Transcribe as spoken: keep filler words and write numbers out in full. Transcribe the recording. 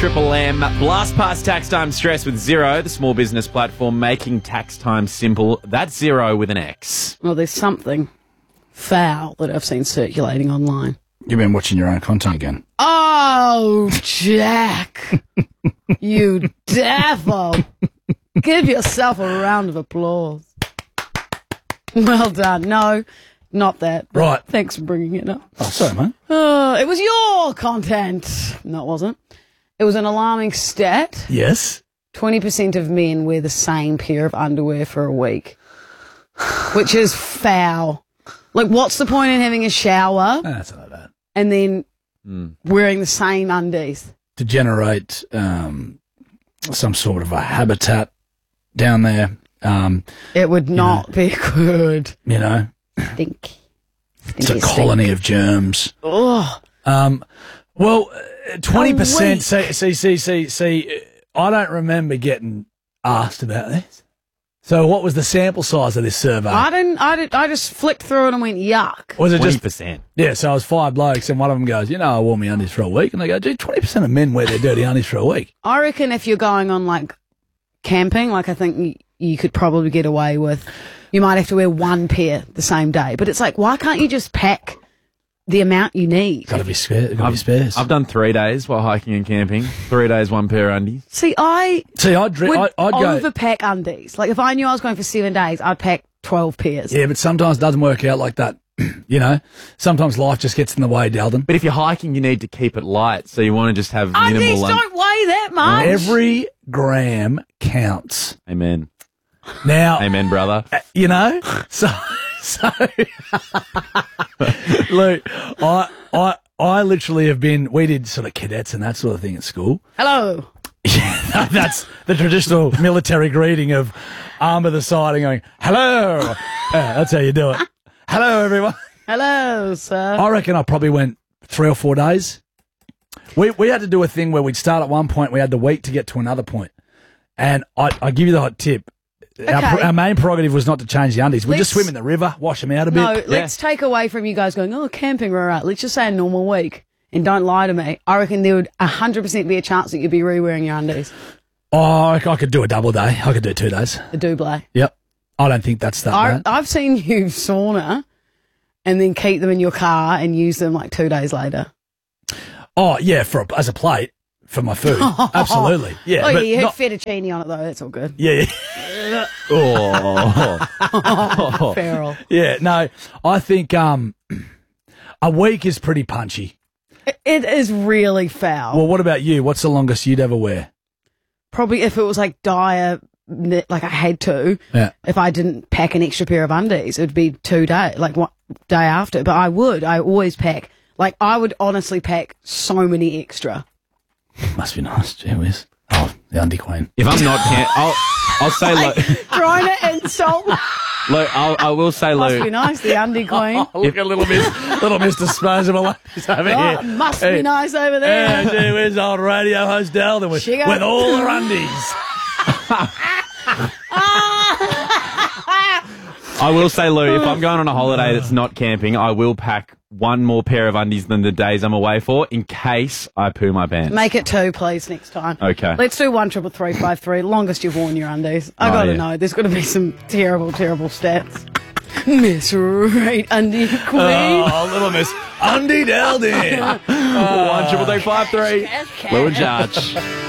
Triple M. Blast past tax time stress with Xero, the small business platform making tax time simple. That's Xero with an X. Well, there's something foul that I've seen circulating online. You've been watching your own content again. Oh, Jack. You devil. Give yourself a round of applause. Well done. No, not that. Right. Thanks for bringing it up. Oh, sorry, mate. Uh, it was your content. No, it wasn't. It was an alarming stat. Yes. twenty percent of men wear the same pair of underwear for a week, which is foul. Like, what's the point in having a shower No, that's not bad. and then mm. wearing the same undies? To generate um, some sort of a habitat down there. Um, It would not know. be good. you know, Stink. it's a colony of germs. Oh, Um, well, uh, twenty percent, week. see, see, see, see, see, I don't remember getting asked about this. So what was the sample size of this survey? I didn't. I did. I just flicked through it and went yuck. Was it twenty just, percent. yeah, so I was five blokes and one of them goes, you know, I wore my undies for a week. And they go, gee, twenty percent of men wear their dirty undies for a week. I reckon if you're going on like camping, like I think you, you could probably get away with. You might have to wear one pair the same day, but it's like, why can't you just pack the amount you need? Got to be spare, got to be spares. I've done three days while hiking and camping. Three days, one pair of undies. See, I See, I'd, dri- would I'd, I'd go, overpack undies. Like if I knew I was going for seven days, I'd pack twelve pairs. yeah, but sometimes it doesn't work out like that. You know, sometimes life just gets in the way, Dalton. But if you're hiking, you need to keep it light, so you want to just have Undies minimal. un- don't weigh that much. Every gram counts. Amen. Now, Amen, brother. you know, so, so, look, I, I, I literally have been, we did sort of cadets and that sort of thing at school. Hello. Yeah, that's the traditional military greeting of arm of the side and going, hello. Yeah, that's how you do it. Hello, everyone. Hello, sir. I reckon I probably went three or four days. We we had to do a thing where we'd start at one point, we had the week to get to another point. And I, I give you the hot tip. Our, Okay. our main prerogative was not to change the undies. We just Let's- swim in the river, wash them out a bit. No, let's take away from you guys going, oh, camping, all right. Let's just say a normal week. And don't lie to me. I reckon there would one hundred percent be a chance that you'd be re-wearing your undies. Oh, I, I could do a double day. I could do two days. A double. Yep. I don't think that's that I, bad. I've seen you sauna and then keep them in your car and use them like two days later. Oh, yeah, for a, as a plate for my food. Absolutely. Yeah. Oh, yeah, but you had not- fettuccine on it, though. That's all good. yeah, yeah. Oh. Feral. Yeah, no, I think um, a week is pretty punchy. It, it is really foul. Well, what about you? What's the longest you'd ever wear? Probably if it was like dire, like I had to, Yeah. if I didn't pack an extra pair of undies, it would be two days, like one day after. But I would. I always pack. Like, I would honestly pack so many extra. Must be nice. Gee whiz. Oh, the undie queen. If I'm not, can- I'll I'll say look. Trying to insult. Look, I'll, I will say Must be Lou. nice, the undie queen. Oh, look at little Miss, little Miss Disposable Ladies over Oh, here. must Hey. be nice over there. Yeah, gee whiz, old radio host Dalton with, She got- with all her undies. I will say, Lou, if I'm going on a holiday that's not camping, I will pack one more pair of undies than the days I'm away for in case I poo my pants. Make it two, please, next time. Okay. Let's do one triple three five three. Longest you've worn your undies. I Oh, gotta yeah. know. There's got to be some terrible, terrible stats. Miss Right Undie Queen. Oh, little Miss Undie Dalton. One triple three five three. Lou and Judge.